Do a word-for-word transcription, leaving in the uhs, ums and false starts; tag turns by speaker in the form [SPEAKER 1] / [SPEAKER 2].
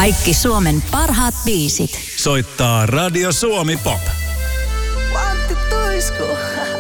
[SPEAKER 1] Kaikki Suomen parhaat biisit.
[SPEAKER 2] Soittaa Radio Suomi Pop.
[SPEAKER 3] Antti Tuisku.